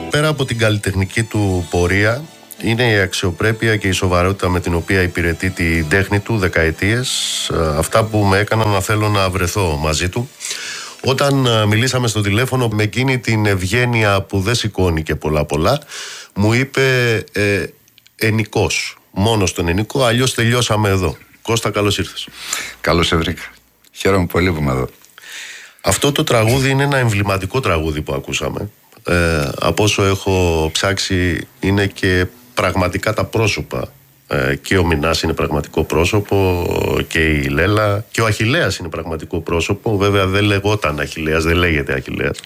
Πέρα από την καλλιτεχνική του πορεία, είναι η αξιοπρέπεια και η σοβαρότητα με την οποία υπηρετεί την τέχνη του δεκαετίες, αυτά που με έκαναν να θέλω να βρεθώ μαζί του. Όταν μιλήσαμε στο τηλέφωνο, με εκείνη την ευγένεια που δεν σηκώνει και πολλά, μου είπε ενικός, μόνο στον ενικό, αλλιώς τελειώσαμε εδώ. Κώστα, καλώς ήρθες. Καλώς σε βρήκα. Χαίρομαι πολύ που είμαι εδώ. Αυτό το τραγούδι είναι ένα εμβληματικό τραγούδι που ακούσαμε. Από όσο έχω ψάξει, είναι και πραγματικά τα πρόσωπα. Και ο Μινάς είναι πραγματικό πρόσωπο, και η Λέλα, και ο Αχιλλέας είναι πραγματικό πρόσωπο. Βέβαια δεν λεγόταν Αχιλλέας, δεν λέγεται Αχιλλέας.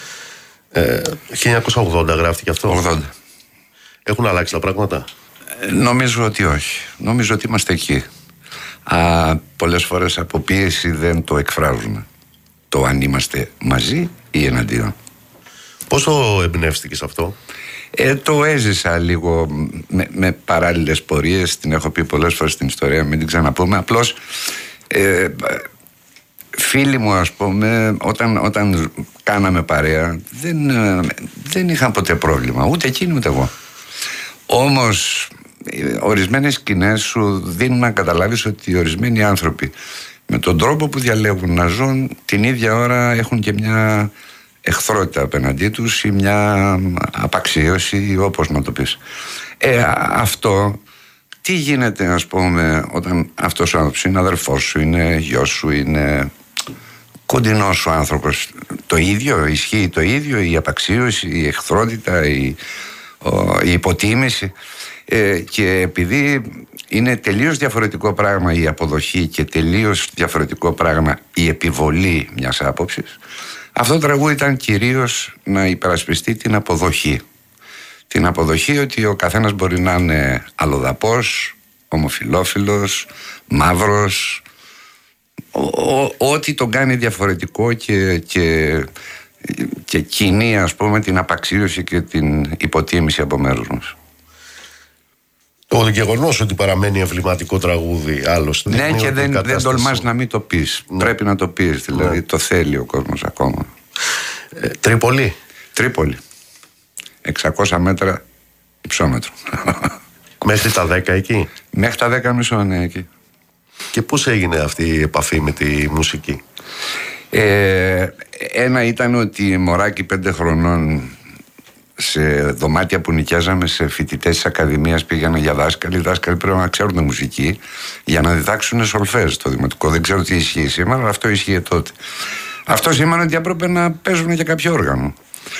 1980 γράφτηκε αυτό. 80. Έχουν αλλάξει τα πράγματα? Νομίζω ότι όχι. Νομίζω ότι είμαστε εκεί. Πολλές φορές από πίεση δεν το εκφράζουμε, το αν είμαστε μαζί ή εναντίον. Πώς το εμπνεύστηκες αυτό? Το έζησα λίγο με παράλληλες πορείες. Την έχω πει πολλές φορές στην ιστορία, μην την ξαναπούμε. Απλώς φίλοι μου, ας πούμε, όταν κάναμε παρέα, δεν είχαν ποτέ πρόβλημα, ούτε εκείνοι ούτε εγώ. Όμως ορισμένες σκηνές σου δίνουν να καταλάβεις ότι ορισμένοι άνθρωποι με τον τρόπο που διαλέγουν να ζουν, την ίδια ώρα έχουν και μια εχθρότητα απέναντί τους ή μια απαξίωση, όπως να το πεις. Αυτό τι γίνεται, ας πούμε, όταν αυτός ο άνθρωπος είναι αδερφός σου, είναι γιος σου, είναι κοντινός σου άνθρωπος? Το ίδιο ισχύει, το ίδιο η απαξίωση, η εχθρότητα, η υποτίμηση. Και επειδή είναι τελείως διαφορετικό πράγμα η αποδοχή και τελείως διαφορετικό πράγμα η επιβολή μιας άποψης, αυτό το τραγούδι ήταν κυρίως να υπερασπιστεί την αποδοχή. Την αποδοχή ότι ο καθένας μπορεί να είναι αλλοδαπός, ομοφυλόφιλος, μαύρος, ό,τι τον κάνει διαφορετικό και κινεί, ας πούμε, την απαξίωση και την υποτίμηση από μέρους μας. Το γεγονός ότι παραμένει εμβληματικό τραγούδι, άλλωστε. Ναι, και δεν τολμάς να μην το πεις. Ναι. Πρέπει να το πεις, δηλαδή το θέλει ο κόσμος ακόμα. Τρίπολη. Τρίπολη. 600 μέτρα υψόμετρο. Μέχρι τα 10 εκεί? Μέχρι τα 10,5, ναι, εκεί. Και πώς έγινε αυτή η επαφή με τη μουσική? Ένα ήταν ότι μωράκι 5 χρονών, σε δωμάτια που νοικιάζαμε σε φοιτητές της Ακαδημίας, πήγαιναν για δάσκαλοι. Οι δάσκαλοι πρέπει να ξέρουν μουσική για να διδάξουν σολφέζ στο δημοτικό. Δεν ξέρω τι ισχύει σήμερα, αλλά αυτό ισχύει τότε. Αυτό σήμανε ότι έπρεπε να παίζουν για κάποιο όργανο.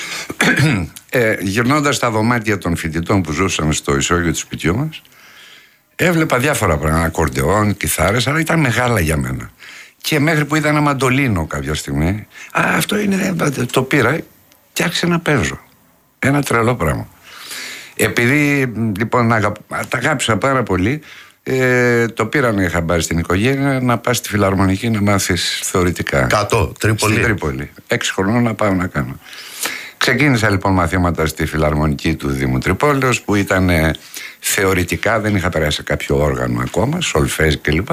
Γυρνώντας στα δωμάτια των φοιτητών που ζούσαν στο ισόγειο του σπιτιού μας, έβλεπα διάφορα πράγματα, ακορντεόν, κιθάρες, αλλά ήταν μεγάλα για μένα. Και μέχρι που είδα ένα μαντολίνο κάποια στιγμή, αυτό είναι, το πήρα και άρχισα να παίζω. Ένα τρελό πράγμα. Επειδή λοιπόν τα αγάπησα πάρα πολύ, το πήραν χαμπάρι στην οικογένεια να πας στη Φιλαρμονική να μάθεις θεωρητικά. Τρίπολη. Στην Τρίπολη. 6 χρονών να πάω να κάνω. Ξεκίνησα λοιπόν μαθήματα στη Φιλαρμονική του Δήμου Τρυπόλεως, που ήταν θεωρητικά, δεν είχα περάσει κάποιο όργανο ακόμα, σολφέζ κλπ.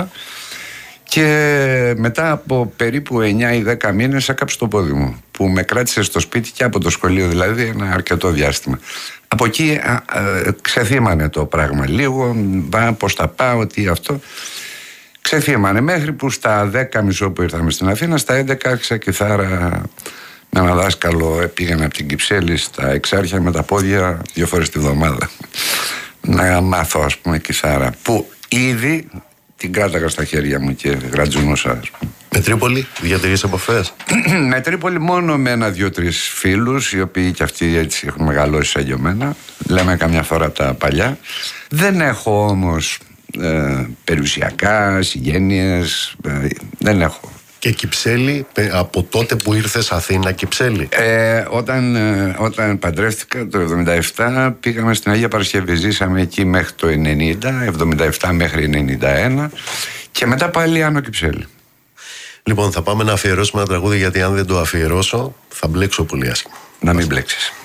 Και μετά από περίπου 9 ή 10 μήνες έκαψε το πόδι μου, που με κράτησε στο σπίτι και από το σχολείο, δηλαδή ένα αρκετό διάστημα. Από εκεί ξεθύμανε το πράγμα λίγο, πώς θα πάω, τι αυτό. Ξεθύμανε μέχρι που στα 10,5 που ήρθαμε στην Αθήνα, στα 11 άρχισα κιθάρα με ένα δάσκαλο. Πήγαινα από την Κυψέλη στα Εξάρχεια με τα πόδια 2 φορές τη βδομάδα να μάθω, ας πούμε, κιθάρα, που ήδη την κράταγα στα χέρια μου και γρατζουνούσα, ας πούμε. Με Τρίπολη διατηρείς επαφές? Με Τρίπολη μόνο με 1-2-3 φίλους, οι οποίοι και αυτοί έτσι έχουν μεγαλώσει σαν και εμένα. Λέμε καμιά φορά τα παλιά. Δεν έχω όμως περιουσιακά, συγγένειες, δεν έχω. Και Κυψέλη, από τότε που ήρθες Αθήνα, Κυψέλη? Όταν παντρεύτηκα το 1977, πήγαμε στην Αγία Παρασκευή. Ζήσαμε εκεί μέχρι το 1990, 1977 μέχρι 1991, και μετά πάλι Άνω Κυψέλη. Λοιπόν, θα πάμε να αφιερώσουμε ένα τραγούδι, γιατί αν δεν το αφιερώσω θα μπλέξω πολύ άσχημα. Να μην μπλέξεις.